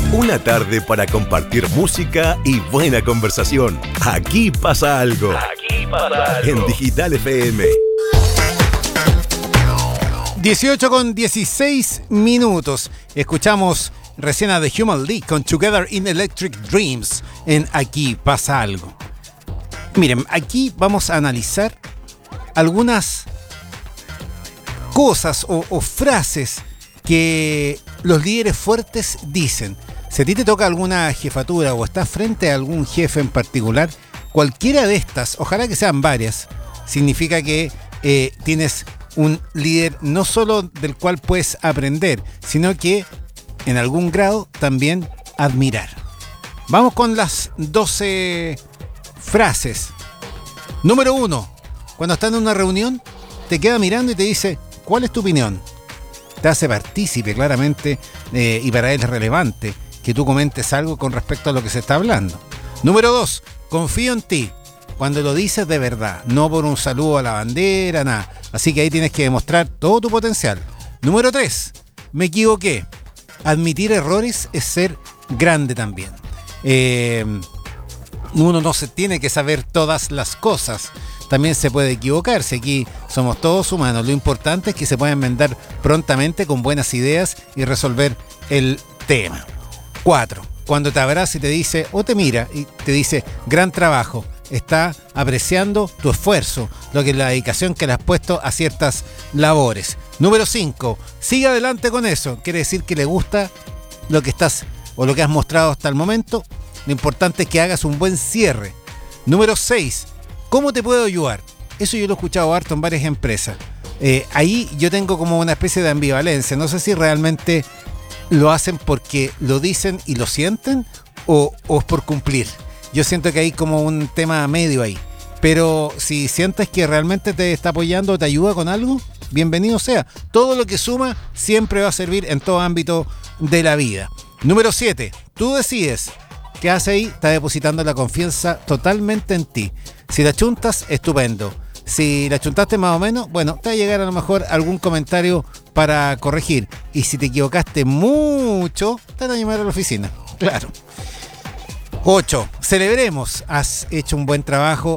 Una tarde para compartir música y buena conversación. Aquí pasa algo. Aquí pasa algo. En Digital FM. 18:16. Escuchamos recién a The Human League con Together in Electric Dreams en Aquí pasa algo. Miren, aquí vamos a analizar algunas cosas o frases que los líderes fuertes dicen. Si a ti te toca alguna jefatura o estás frente a algún jefe en particular, cualquiera de estas, ojalá que sean varias, significa que tienes un líder no solo del cual puedes aprender, sino que en algún grado también admirar. Vamos con las 12 frases. Número 1. Cuando estás en una reunión, te queda mirando y te dice, ¿cuál es tu opinión? Te hace partícipe claramente y para él es relevante que tú comentes algo con respecto a lo que se está hablando. Número 2, confío en ti. Cuando lo dices de verdad, no por un saludo a la bandera, nada. Así que ahí tienes que demostrar todo tu potencial. Número 3, me equivoqué. Admitir errores es ser grande también. Uno no se tiene que saber todas las cosas. También se puede equivocarse. Aquí somos todos humanos. Lo importante es que se pueda enmendar prontamente con buenas ideas y resolver el tema. 4. Cuando te abraza y te dice, o te mira y te dice, gran trabajo, está apreciando tu esfuerzo, la dedicación que le has puesto a ciertas labores. Número 5. Sigue adelante con eso. Quiere decir que le gusta lo que estás o lo que has mostrado hasta el momento. Lo importante es que hagas un buen cierre. Número 6. ¿Cómo te puedo ayudar? Eso yo lo he escuchado harto en varias empresas. Ahí yo tengo como una especie de ambivalencia. No sé si realmente lo hacen porque lo dicen y lo sienten o es por cumplir. Yo siento que hay como un tema medio ahí. Pero si sientes que realmente te está apoyando o te ayuda con algo, bienvenido sea. Todo lo que suma siempre va a servir en todo ámbito de la vida. Número 7. Tú decides. ¿Qué hace ahí? Está depositando la confianza totalmente en ti. Si la chuntas, estupendo. Si la chuntaste más o menos, bueno, te va a llegar a lo mejor algún comentario para corregir. Y si te equivocaste mucho, te van a llamar a la oficina. Claro. 8. Celebremos. Has hecho un buen trabajo.